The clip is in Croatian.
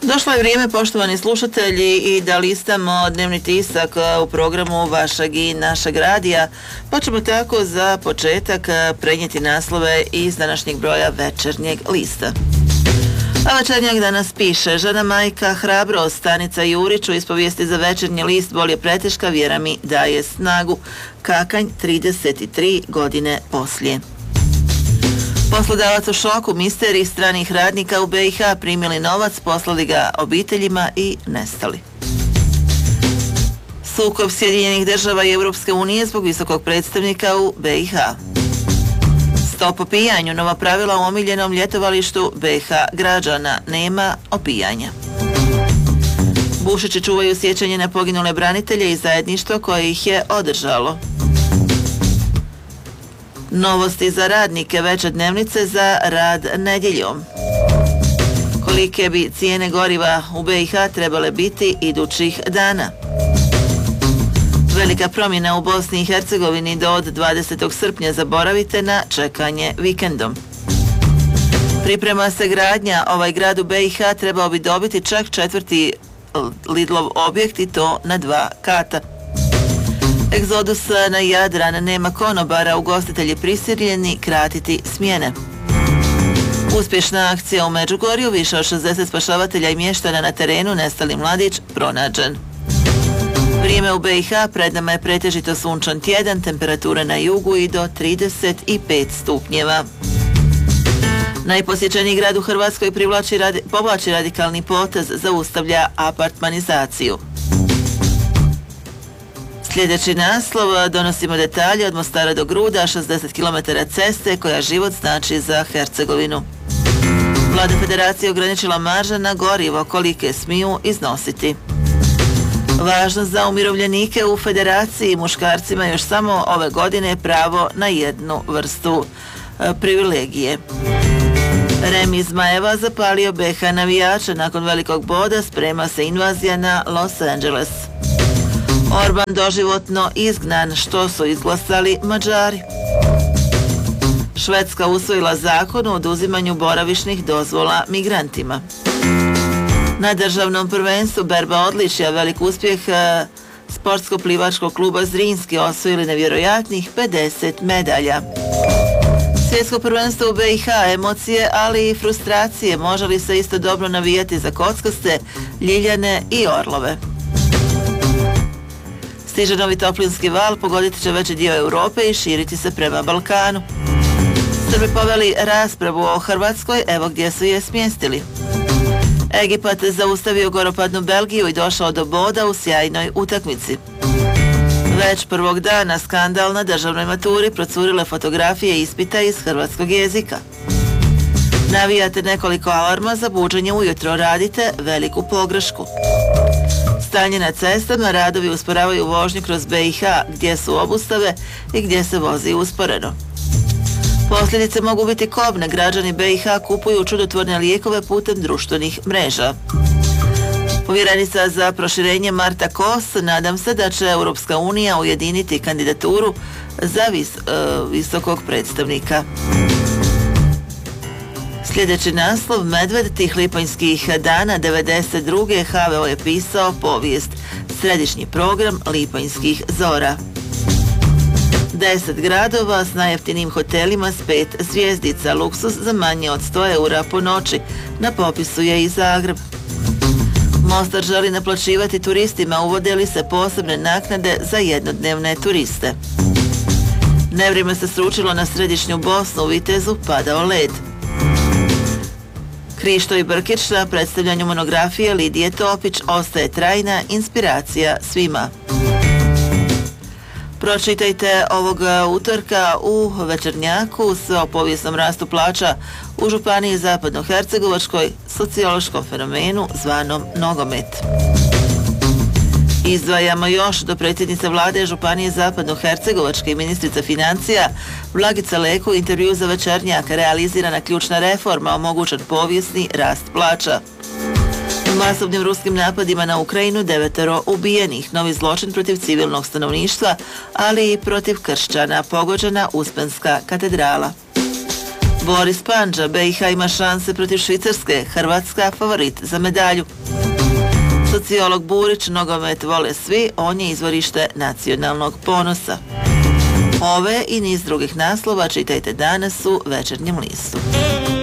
Došlo je vrijeme, poštovani slušatelji, i da listamo dnevni tisak u programu vašeg i našeg radija, pa ćemo tako za početak prenijeti naslove iz današnjeg broja Večernjeg lista. A Večernjak danas piše: žena majka hrabrost. Stanica Jurić u ispovijesti za Večernji list: bol je preteška, vjera mi daje snagu. Kakanj 33 godine poslije. Poslodavac u šoku, misterij stranih radnika u BiH, primili novac, poslali ga obiteljima i nestali. Sukob Sjedinjenih država i Europske unije zbog visokog predstavnika u BiH. Stop opijanju, nova pravila u omiljenom ljetovalištu BiH građana, nema opijanja. Bušići čuvaju sjećanje na poginule branitelje i zajedništvo koje ih je održalo. Novosti za radnike, veće dnevnice za rad nedjeljom. Kolike bi cijene goriva u BiH trebale biti idućih dana. Velika promjena u Bosni i Hercegovini: do od 20. srpnja zaboravite na čekanje vikendom. Priprema se gradnja, ovaj grad u BiH trebao bi dobiti čak 4. Lidlov objekt, i to na 2 kata. Egzodus na Jadran, nema konobara, ugostitelji prisiljeni kratiti smjene. Uspješna akcija u Međugorju, više od 60 spašavatelja i mještana na terenu, nestali mladić pronađen. Vrijeme u BiH: pred nama je pretežito sunčan tjedan, temperature na jugu i do 35 stupnjeva. Najposjećeniji grad u Hrvatskoj povlači radikalni potez, zaustavlja apartmanizaciju. Sljedeći naslov: donosimo detalje od Mostara do Gruda, 60 km ceste koja život znači za Hercegovinu. Vlada Federacije ograničila marže na gorivo, kolike smiju iznositi. Važnost za umirovljenike u Federaciji: muškarcima još samo ove godine pravo na jednu vrstu privilegije. Remi Zmajeva zapalio BiH navijača, nakon velikog boda sprema se invazija na Los Angeles. Orban doživotno izgnan, što su izglasali Mađari. Švedska usvojila zakon o oduzimanju boravišnih dozvola migrantima. Na državnom prvenstvu berba odličja, velik uspjeh sportsko-plivačkog kluba Zrinski, osvojili nevjerojatnih 50 medalja. Svjetsko prvenstvo u BiH, emocije, ali i frustracije, može li se istodobno navijati za kockaste, ljiljane i orlove. Stiže novi toplinski val, pogoditi će veći dio Europe i širiti se prema Balkanu. Srbi poveli raspravu o Hrvatskoj, evo gdje su je smjestili. Egipat zaustavio goropadnu Belgiju i došao do boda u sjajnoj utakmici. Već prvog dana skandal na državnoj maturi, procurile fotografije ispita iz hrvatskog jezika. Navijate nekoliko alarma za buđenje ujutro, radite veliku pogrešku. Stanje na cestama, radovi usporavaju vožnju kroz BiH, gdje su obustave i gdje se vozi usporeno. Posljedice mogu biti kobne, građani BiH kupuju čudotvorne lijekove putem društvenih mreža. Povjerenica za proširenje Marta Kos: nadam se da će Europska unija ujediniti kandidaturu za visokog predstavnika. Sljedeći naslov: medved tih lipanjskih dana 92. HVO je pisao povijest, središnji program lipanjskih zora. 10 gradova s najjeftinijim hotelima s 5 zvjezdica, luksuz za manje od 100 eura po noći, na popisu je i Zagreb. Mostar želi naplaćivati turistima, uvode li se posebne naknade za jednodnevne turiste. Nevrijeme se sručilo na središnju Bosnu, u Vitezu padao led. Krišto i Brkić na predstavljanju monografije Lidije Topić ostaje trajna inspiracija svima. Pročitajte ovog utorka u Večernjaku sve o povijesnom rastu plaća u županiji Zapadno-Hercegovačkoj, sociološkom fenomenu zvanom nogomet. Izdvajamo još do predsjednice vlade županije Zapadno-Hercegovačke i ministrica financija Vlagica Leko u intervju za Večernjak: realizirana ključna reforma, omogućen povijesni rast plaća. U masovnim ruskim napadima na Ukrajinu 9 ubijenih, novi zločin protiv civilnog stanovništva, ali i protiv kršćana, pogođena Uspenska katedrala. Boris Pandža, BiH ima šanse protiv Švicarske, Hrvatska favorit za medalju. Sociolog Burić, nogomet vole svi, on je izvorište nacionalnog ponosa. Ove i niz drugih naslova čitajte danas u Večernjem listu.